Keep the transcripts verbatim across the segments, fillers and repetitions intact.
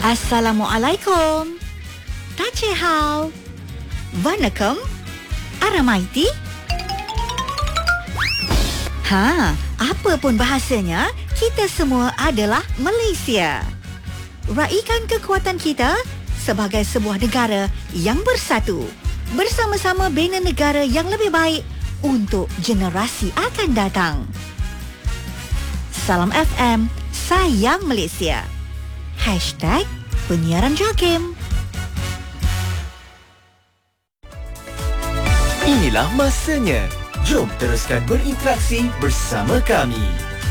Assalamualaikum. Tachehao. Vanakkam. Aramaiti. Ha, apa pun bahasanya, kita semua adalah Malaysia. Raikan kekuatan kita sebagai sebuah negara yang bersatu. Bersama-sama bina negara yang lebih baik untuk generasi akan datang. Salam F M, sayang Malaysia. Hashtag penyiaran JAKIM. Inilah masanya. Jom teruskan berinteraksi bersama kami.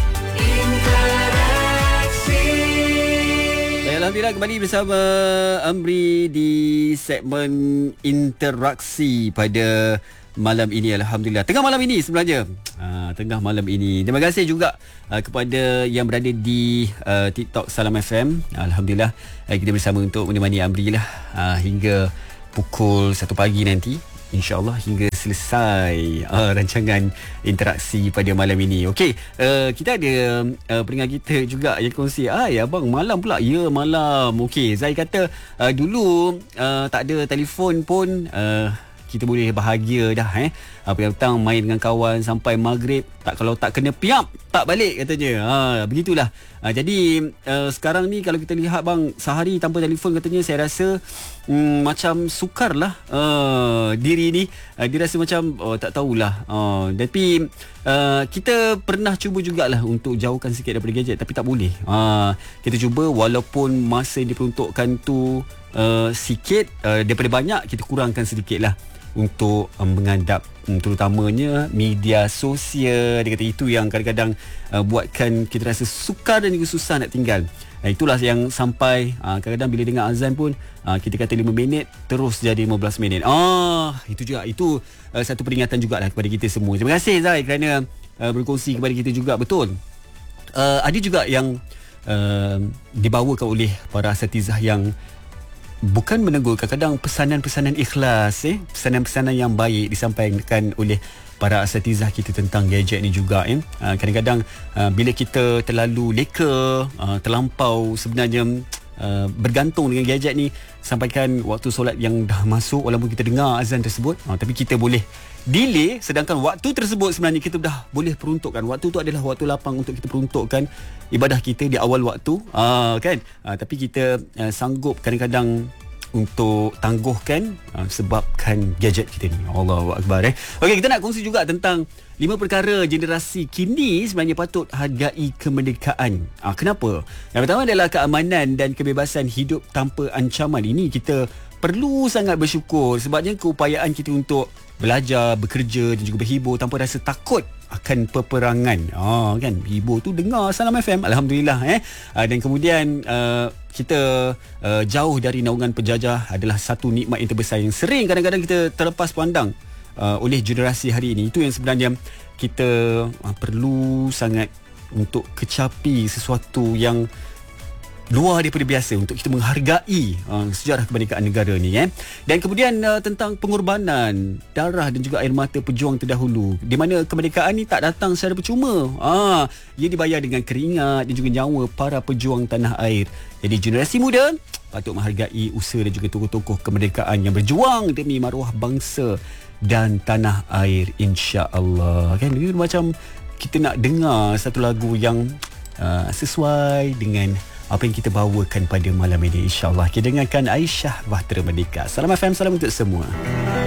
Interaksi. Alhamdulillah kembali bersama Amri di segmen interaksi pada malam ini. Alhamdulillah. Tengah malam ini sebenarnya. Ha, tengah malam ini. Terima kasih juga uh, kepada yang berada di uh, TikTok Salam F M. Alhamdulillah uh, kita bersama untuk menemani Amri lah uh, hingga pukul satu pagi nanti. InsyaAllah hingga selesai uh, rancangan interaksi pada malam ini. Okey, uh, kita ada uh, pendengar kita juga yang kongsi, "Ai abang malam pula." Ya, malam. Okey, Zai kata uh, dulu uh, tak ada telefon pun uh, kita boleh bahagia dah eh. Apa yang petang main dengan kawan sampai maghrib, tak kalau tak kena piap tak balik katanya. Ha, begitulah. Ha, jadi uh, sekarang ni kalau kita lihat bang, sehari tanpa telefon katanya saya rasa um, macam sukarlah uh, diri ni. Uh, dia rasa macam oh, tak tahulah. Uh, tapi uh, kita pernah cuba jugalah untuk jauhkan sikit daripada gadget, tapi tak boleh. Uh, kita cuba walaupun masa yang diperuntukkan tu uh, sikit, uh, daripada banyak kita kurangkan sedikit lah untuk um, menghadap um, terutamanya media sosial. Dia kata itu yang kadang-kadang uh, buatkan kita rasa sukar dan juga susah nak tinggal. Uh, itulah yang sampai uh, kadang-kadang bila dengar azan pun uh, kita kata lima minit terus jadi lima belas minit. Ah, itu juga, itu uh, satu peringatan jugalah kepada kita semua. Terima kasih Zai kerana uh, berkongsi kepada kita juga. Betul. Uh, ada juga yang uh, dibawakan oleh para asatizah yang bukan menegur, kadang-kadang pesanan-pesanan ikhlas, eh? pesanan-pesanan yang baik disampaikan oleh para asatizah kita tentang gadget ni juga. Eh? Uh, kadang-kadang uh, bila kita terlalu leka, uh, terlampau sebenarnya uh, bergantung dengan gadget ni, sampaikan waktu solat yang dah masuk walaupun kita dengar azan tersebut, uh, tapi kita boleh delay, sedangkan waktu tersebut sebenarnya kita dah boleh peruntukkan. Waktu tu adalah waktu lapang untuk kita peruntukkan ibadah kita di awal waktu, uh, kan? Uh, tapi kita uh, sanggup kadang-kadang untuk tangguhkan uh, sebabkan gadget kita ni. Allahu Akbar. Eh. Okey, kita nak kongsi juga tentang lima perkara generasi kini sebenarnya patut hargai kemerdekaan. Uh, kenapa? Yang pertama adalah keamanan dan kebebasan hidup tanpa ancaman. Ini kita perlu sangat bersyukur sebabnya keupayaan kita untuk belajar, bekerja dan juga berhibur tanpa rasa takut akan peperangan. Ah, kan, hibur tu dengar Salam F M. Alhamdulillah eh. Ah, dan kemudian uh, kita uh, jauh dari naungan penjajah adalah satu nikmat yang terbesar yang sering kadang-kadang kita terlepas pandang uh, oleh generasi hari ini. Itu yang sebenarnya kita uh, perlu sangat untuk kecapi sesuatu yang luar daripada biasa untuk kita menghargai uh, sejarah kemerdekaan negara ni eh. Dan kemudian uh, tentang pengorbanan darah dan juga air mata pejuang terdahulu, di mana kemerdekaan ni tak datang secara percuma. Ah, ia dibayar dengan keringat dan juga nyawa para pejuang tanah air. Jadi generasi muda patut menghargai usaha dan juga tokoh-tokoh kemerdekaan yang berjuang demi maruah bangsa dan tanah air, insya-Allah. Kan ini macam kita nak dengar satu lagu yang uh, sesuai dengan apa yang kita bawakan pada malam ini, insya-Allah. Kita dengarkan Aisyah Bahtera Merdeka. Salam F M, salam untuk semua.